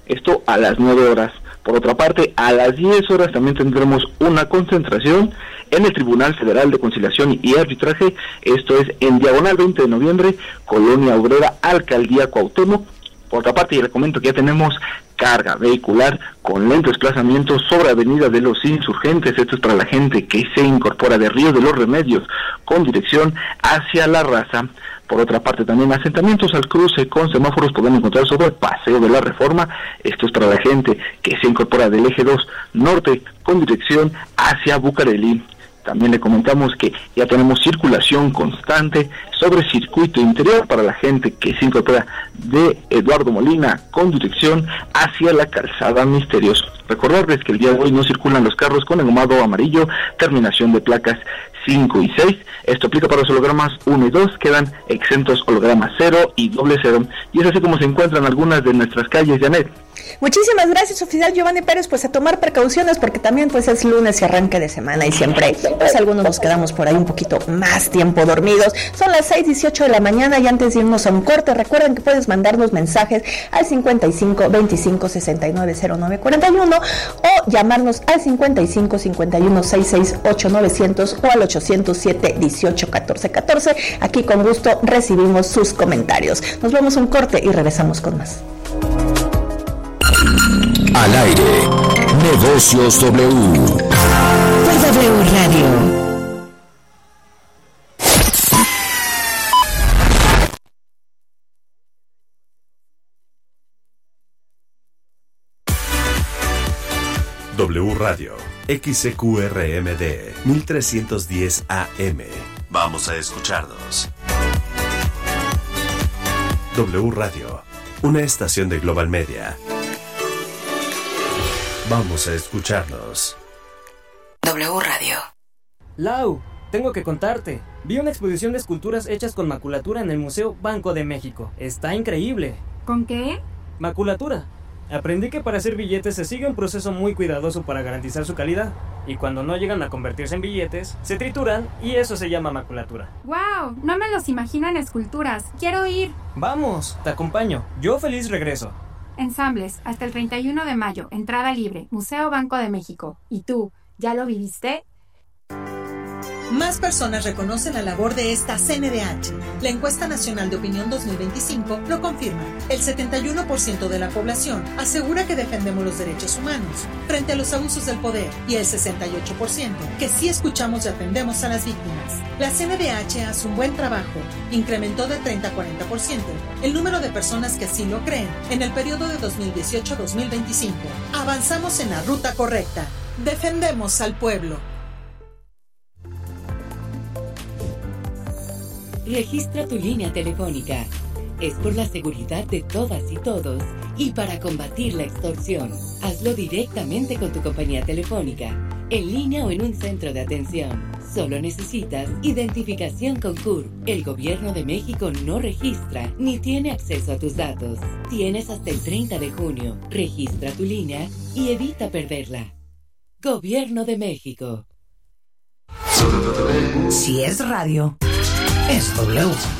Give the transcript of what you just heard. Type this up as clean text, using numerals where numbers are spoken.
esto a las 9 horas. Por otra parte, a las 10 horas también tendremos una concentración en el Tribunal Federal de Conciliación y Arbitraje, esto es en Diagonal 20 de Noviembre, Colonia Obrera, Alcaldía Cuauhtémoc. Por otra parte, les comento que ya tenemos carga vehicular con lento desplazamiento sobre Avenida de los Insurgentes. Esto es para la gente que se incorpora de Río de los Remedios con dirección hacia La Raza. Por otra parte, también asentamientos al cruce con semáforos pueden encontrar sobre el Paseo de la Reforma. Esto es para la gente que se incorpora del eje 2 norte con dirección hacia Bucareli. También le comentamos que ya tenemos circulación constante sobre circuito interior para la gente que se incorpora de Eduardo Molina con dirección hacia la Calzada Misterios. Recordarles que el día de hoy no circulan los carros con engomado amarillo, terminación de placas 5 y 6. Esto aplica para los hologramas 1 y 2, quedan exentos hologramas 0 y 00. Y es así como se encuentran algunas de nuestras calles, Janet. Muchísimas gracias, oficial Giovanni Pérez, pues a tomar precauciones porque también pues es lunes y arranque de semana y siempre pues algunos nos quedamos por ahí un poquito más tiempo dormidos. Son las 6:18 de la mañana y antes de irnos a un corte, recuerden que puedes mandarnos mensajes al 55 25 69 09 41 o llamarnos al 55 51 66 8900 o al 807 18 14 14. Aquí con gusto recibimos sus comentarios. Nos vamos a un corte y regresamos con más. Al aire, Negocios W. Por W Radio. W Radio, XCQRMD, 1310 AM. Vamos a escucharnos. W Radio, una estación de Global Media. Vamos a escucharnos. W Radio. Lau, tengo que contarte. Vi una exposición de esculturas hechas con maculatura en el Museo Banco de México. Está increíble. ¿Con qué? Maculatura. Aprendí que para hacer billetes se sigue un proceso muy cuidadoso para garantizar su calidad. Y cuando no llegan a convertirse en billetes, se trituran y eso se llama maculatura. ¡Wow! No me los imagino en esculturas. ¡Quiero ir! Vamos, te acompaño. Yo feliz regreso. Ensambles, hasta el 31 de mayo, entrada libre, Museo Banco de México. ¿Y tú, ya lo viviste? Más personas reconocen la labor de esta CNDH. La Encuesta Nacional de Opinión 2025 lo confirma. El 71% de la población asegura que defendemos los derechos humanos frente a los abusos del poder y el 68% que sí escuchamos y atendemos a las víctimas. La CNDH hace un buen trabajo. Incrementó de 30 a 40% el número de personas que así lo creen en el periodo de 2018-2025. Avanzamos en la ruta correcta. Defendemos al pueblo. Registra tu línea telefónica. Es por la seguridad de todas y todos y para combatir la extorsión. Hazlo directamente con tu compañía telefónica, en línea o en un centro de atención. Solo necesitas identificación con CURP. El Gobierno de México no registra ni tiene acceso a tus datos. Tienes hasta el 30 de junio. Registra tu línea y evita perderla. Gobierno de México. Si es radio, es W.